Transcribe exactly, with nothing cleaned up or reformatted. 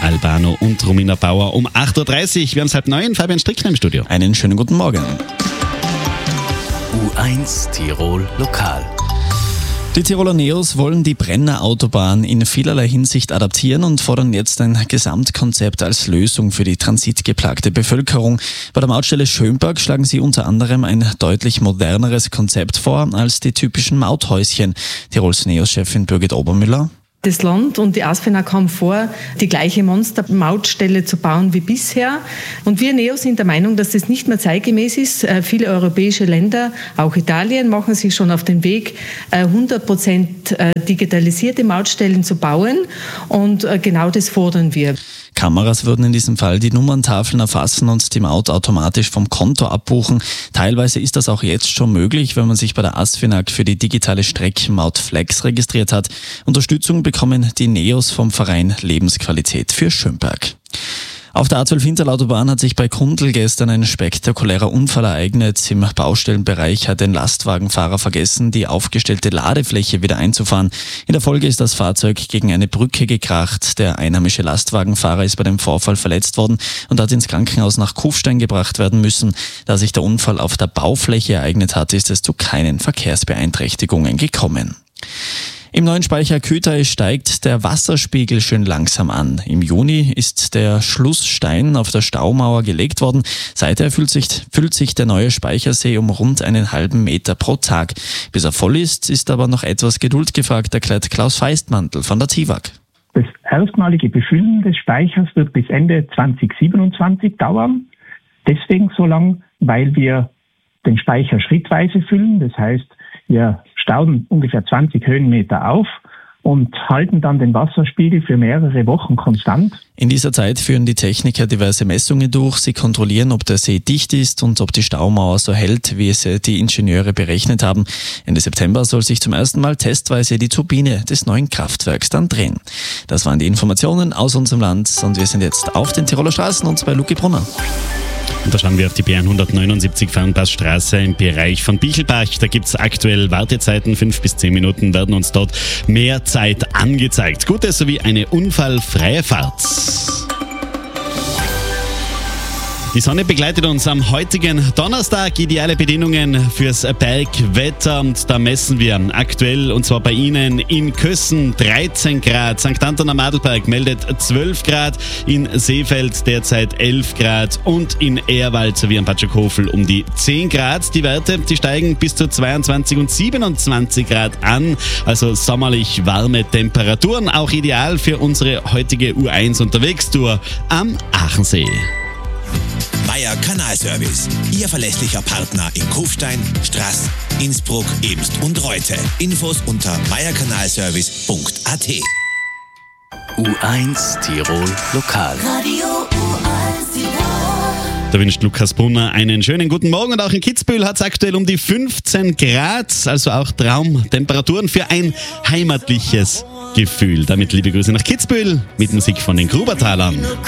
Albano und Romina Bauer um acht Uhr dreißig. Wir haben es halb neun, Fabian Strickner im Studio. Einen schönen guten Morgen. U eins Tirol Lokal. Die Tiroler Neos wollen die Brenner Autobahn in vielerlei Hinsicht adaptieren und fordern jetzt ein Gesamtkonzept als Lösung für die transitgeplagte Bevölkerung. Bei der Mautstelle Schönberg schlagen sie unter anderem ein deutlich moderneres Konzept vor als die typischen Mauthäuschen. Tirols Neos-Chefin Birgit Obermüller. Das Land und die ASFINAG haben vor, die gleiche Monster-Mautstelle zu bauen wie bisher. Und wir Neos sind der Meinung, dass das nicht mehr zeitgemäß ist. Äh, viele europäische Länder, auch Italien, machen sich schon auf den Weg, äh, hundert Prozent äh, digitalisierte Mautstellen zu bauen. Und äh, genau das fordern wir. Kameras würden in diesem Fall die Nummerntafeln erfassen und die Maut automatisch vom Konto abbuchen. Teilweise ist das auch jetzt schon möglich, wenn man sich bei der ASFINAG für die digitale Streckenmaut Flex registriert hat. Unterstützung bekommen die Neos vom Verein Lebensqualität für Schönberg. Auf der A zwölf Hinterlautobahn hat sich bei Kundl gestern ein spektakulärer Unfall ereignet. Im Baustellenbereich hat ein Lastwagenfahrer vergessen, die aufgestellte Ladefläche wieder einzufahren. In der Folge ist das Fahrzeug gegen eine Brücke gekracht. Der einheimische Lastwagenfahrer ist bei dem Vorfall verletzt worden und hat ins Krankenhaus nach Kufstein gebracht werden müssen. Da sich der Unfall auf der Baufläche ereignet hat, ist es zu keinen Verkehrsbeeinträchtigungen gekommen. Im neuen Speicher Kütai steigt der Wasserspiegel schön langsam an. Im Juni ist der Schlussstein auf der Staumauer gelegt worden. Seither füllt sich, füllt sich der neue Speichersee um rund einen halben Meter pro Tag. Bis er voll ist, ist aber noch etwas Geduld gefragt, erklärt Klaus Feistmantel von der T I W A G. Das erstmalige Befüllen des Speichers wird bis Ende zwanzig siebenundzwanzig dauern. Deswegen so lang, weil wir den Speicher schrittweise füllen. Das heißt, wir stauen ungefähr zwanzig Höhenmeter auf und halten dann den Wasserspiegel für mehrere Wochen konstant. In dieser Zeit führen die Techniker diverse Messungen durch. Sie kontrollieren, ob der See dicht ist und ob die Staumauer so hält, wie es die Ingenieure berechnet haben. Ende September soll sich zum ersten Mal testweise die Turbine des neuen Kraftwerks dann drehen. Das waren die Informationen aus unserem Land und wir sind jetzt auf den Tiroler Straßen und bei Luki Brunner. Und da schauen wir auf die B hundertneunundsiebzig Fernpassstraße im Bereich von Bichelbach. Da gibt es aktuell Wartezeiten, fünf bis zehn Minuten werden uns dort mehr Zeit angezeigt. Gute sowie eine unfallfreie Fahrt. Die Sonne begleitet uns am heutigen Donnerstag. Ideale Bedingungen fürs Bergwetter und da messen wir aktuell und zwar bei Ihnen in Kössen dreizehn Grad. Sankt Anton am Adelberg meldet zwölf Grad, in Seefeld derzeit elf Grad und in Ehrwald sowie am Patschakofel um die zehn Grad. Die Werte, die steigen bis zu zweiundzwanzig und siebenundzwanzig Grad an, also sommerlich warme Temperaturen. Auch ideal für unsere heutige U eins Unterwegstour am Aachensee. Meier Kanalservice, Ihr verlässlicher Partner in Kufstein, Straß, Innsbruck, Ebst und Reute. Infos unter meierkanalservice punkt a t. U eins Tirol Lokal. Radio U eins Tirol. Da wünscht Lukas Brunner einen schönen guten Morgen und auch in Kitzbühel hat es aktuell um die fünfzehn Grad, also auch Traumtemperaturen für ein heimatliches Gefühl. Damit liebe Grüße nach Kitzbühel mit Musik von den Grubertalern.